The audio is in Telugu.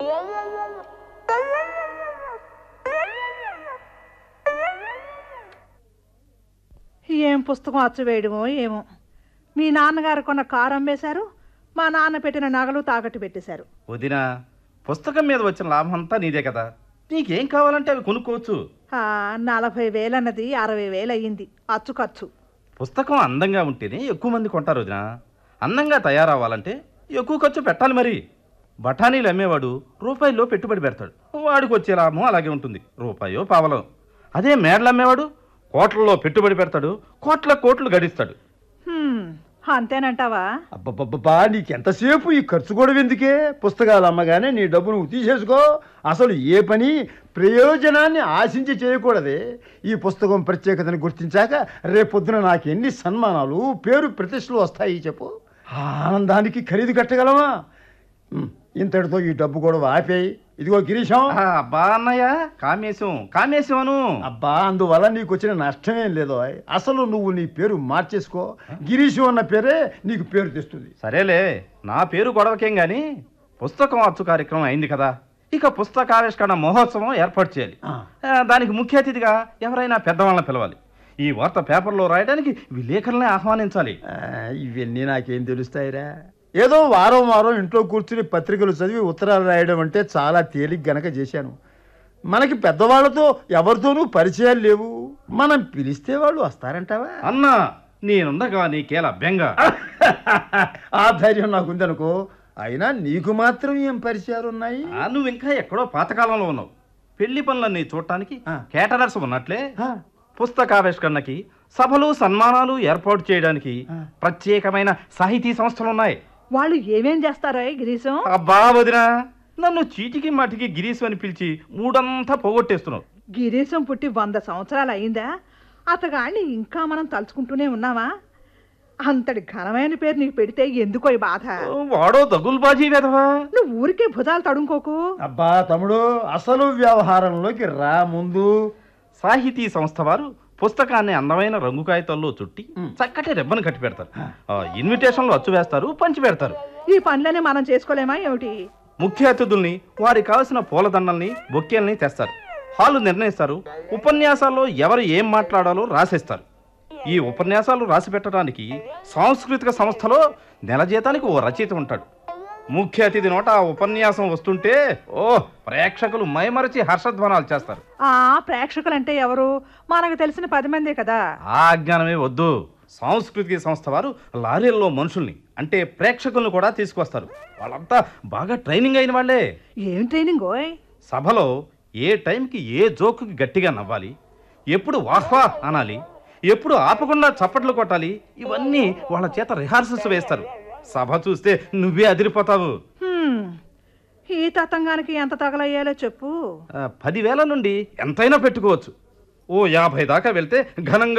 ఏం పుస్తకం అచ్చు వేయడమో ఏమో. మీ నాన్నగారు కొన్న కారు అమ్మేశారు, మా నాన్న పెట్టిన నగలు తాకట్టు పెట్టేశారు. వదినా, పుస్తకం మీద వచ్చిన లాభం అంతా నీదే కదా, నీకేం కావాలంటే అవి కొనుక్కోవచ్చు. 40,000 అన్నది 60,000 అయ్యింది అచ్చు ఖర్చు. పుస్తకం అందంగా ఉంటేనే ఎక్కువ మంది కొంటారు వదినా. అందంగా తయారవ్వాలంటే ఎక్కువ ఖర్చు పెట్టాలి. మరి బఠానీలు అమ్మేవాడు రూపాయిలో పెట్టుబడి పెడతాడు, వాడికి వచ్చే లాభం అలాగే ఉంటుంది, రూపాయో పావలో. అదే మేడలు అమ్మేవాడు కోట్లలో పెట్టుబడి పెడతాడు, కోట్లు గడిస్తాడు. అంతేనంటావా? అబ్బబ్బబ్బా, నీకెంతసేపు ఈ ఖర్చు కూడా ఎందుకే? పుస్తకాలు అమ్మగానే నీ డబ్బు నువ్వు తీసేసుకో. అసలు ఏ పని ప్రయోజనాన్ని ఆశించి చేయకూడదే. ఈ పుస్తకం ప్రత్యేకతను గుర్తించాక రేపొద్దున నాకు ఎన్ని సన్మానాలు, పేరు ప్రతిష్టలు వస్తాయి చెప్పు. ఆనందానికి ఖరీదు కట్టగలమా? ఇంతటితో ఈ డబ్బు కూడా ఆపేయి. ఇదిగో గిరీశం. అబ్బా అన్నయ్య, కామేశం అను. అబ్బా, అందువల్ల నీకు వచ్చిన నష్టమేం లేదో. అసలు నువ్వు నీ పేరు మార్చేసుకో. గిరీశం అన్న పేరే నీకు పేరు తెస్తుంది. సరేలే, నా పేరు గొడవకేం గాని పుస్తకం అచ్చు కార్యక్రమం అయింది కదా, ఇక పుస్తకావిష్కరణ మహోత్సవం ఏర్పాటు చేయాలి. దానికి ముఖ్య అతిథిగా ఎవరైనా పెద్దవాళ్ళని పిలవాలి. ఈ వార్త పేపర్లో రాయడానికి విలేకరులనే ఆహ్వానించాలి. ఇవన్నీ నాకేం తెలుస్తాయిరా? ఏదో వారం ఇంట్లో కూర్చుని పత్రికలు చదివి ఉత్తరాలు రాయడం అంటే చాలా తేలిక గనక చేశాను. మనకి పెద్దవాళ్లతో ఎవరితోనూ పరిచయాలు లేవు. మనం పిలిస్తే వాళ్ళు వస్తారంటావా? అన్నా, నేనుండగా నీకేలా బెంగ? ఆ ధైర్యం నాకుందనుకో. అయినా నీకు మాత్రం ఏం పరిచయాలు ఉన్నాయి? నువ్వు ఇంకా ఎక్కడో పాతకాలంలో ఉన్నావు. పెళ్లి పనులన్నీ చూడటానికి కేటరర్స్ ఉన్నట్లే పుస్తకావిష్కరణకి సభలు సన్మానాలు ఏర్పాటు చేయడానికి ప్రత్యేకమైన సాహితీ సంస్థలు ఉన్నాయి. వాళ్ళు ఏమేం చేస్తారా గిరీశం? అబ్బా వదినా, నన్ను చీటికి మాటికి గిరీశం అని పిలిచి మూడంతా పోగొట్టేస్తున్నావు. గిరీశం పుట్టి 100 సంవత్సరాలు అయిందా? అతగాని ఇంకా మనం తలుచుకుంటూనే ఉన్నావా? అంతటి ఘనమైన పేరు నీకు పెడితే ఎందుకో ఈ బాధ? వాడో దగుల్బాజీ వెధవా. నువ్వు ఊరికే భుజాలు తడుముకోకు. అబ్బా తమ్ముడు, అసలు వ్యవహారంలోకి రా ముందు. సాహితీ సంస్థ వారు పుస్తకాన్ని అందమైన రంగు కాగితాల్లో చుట్టి చక్కటి రెబ్బను కట్టి పెడతారు. ఇన్విటేషన్లు అచ్చు వేస్తారు, పంచి పెడతారు. ఈ పనులని మనం చేసుకోలేమా ఏమిటి? ముఖ్య అతిథుల్ని, వారికి కావలసిన పూలదండల్ని, బొక్కేల్ని తెస్తారు. హాలు నిర్ణయిస్తారు. ఉపన్యాసాల్లో ఎవరు ఏం మాట్లాడాలో రాసేస్తారు. ఈ ఉపన్యాసాలు రాసి పెట్టడానికి సాంస్కృతిక సంస్థలో నెల జీతానికి ఓ రచయిత ఉంటాడు. ముఖ్య అతిథి నోట ఆ ఉపన్యాసం వస్తుంటే ప్రేక్షకులు మైమరచి హర్షధ్వానాలు చేస్తారు. ప్రేక్షకులంటే ఎవరు? మనకు తెలిసిన 10 మందే కదా. ఆ అజ్ఞానమే వద్దు. సాంస్కృతిక సంస్థ వారు లారీల్లో మనుషుల్ని, అంటే ప్రేక్షకులను కూడా తీసుకొస్తారు. వాళ్ళంతా బాగా ట్రైనింగ్ అయిన వాళ్ళే. ఏం ట్రైనింగ్? సభలో ఏ టైంకి ఏ జోకుకి గట్టిగా నవ్వాలి, ఎప్పుడు వాహ్వా అనాలి, ఎప్పుడు ఆపకుండా చప్పట్లు కొట్టాలి, ఇవన్నీ వాళ్ళ చేత రిహార్సల్స్ వేస్తారు. సభ చూస్తే నువ్వే అదిరిపోతావు. ఈ తతంగానికి ఎంత తగలయ్యాలో చెప్పు. 10,000 నుండి ఎంతైనా పెట్టుకోవచ్చు. ఓ 50 దాకా వెళ్తే ఘనంగా